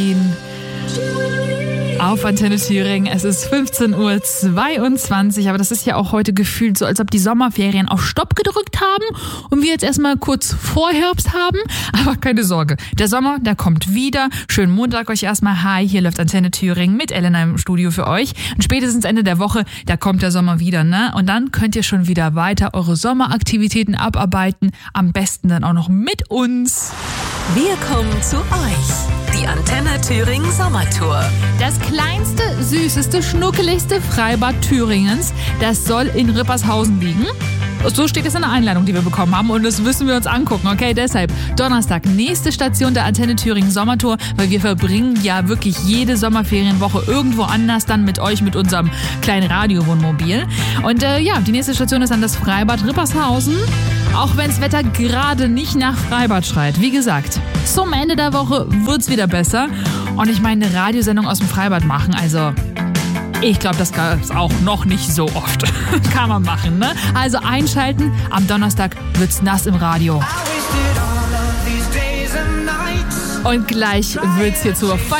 Auf Antenne Thüringen. Es ist 15:22 Uhr, aber das ist ja auch heute gefühlt so, als ob die Sommerferien auf Stopp gedrückt haben und wir jetzt erstmal kurz Vorherbst haben. Aber keine Sorge, der Sommer, der kommt wieder. Schönen Montag euch erstmal. Hi, hier läuft Antenne Thüringen mit Elena im Studio für euch. Und spätestens Ende der Woche, da kommt der Sommer wieder, ne? Und dann könnt ihr schon wieder weiter eure Sommeraktivitäten abarbeiten. Am besten dann auch noch mit uns. Wir kommen zu euch. Die Antenne Thüringen Sommertour. Das kleinste, süßeste, schnuckeligste Freibad Thüringens, das soll in Rippershausen liegen. So steht es in der Einladung, die wir bekommen haben, und das müssen wir uns angucken, okay? Deshalb Donnerstag, nächste Station der Antenne Thüringen Sommertour, weil wir verbringen ja wirklich jede Sommerferienwoche irgendwo anders dann mit euch, mit unserem kleinen Radiowohnmobil. Und die nächste Station ist dann das Freibad Rippershausen, auch wenn das Wetter gerade nicht nach Freibad schreit. Wie gesagt, zum Ende der Woche wird's wieder besser, und ich meine, eine Radiosendung aus dem Freibad machen, also ich glaube, das gab es auch noch nicht so oft. Kann man machen, ne? Also einschalten, am Donnerstag wird's nass im Radio. Und gleich wird's hier zur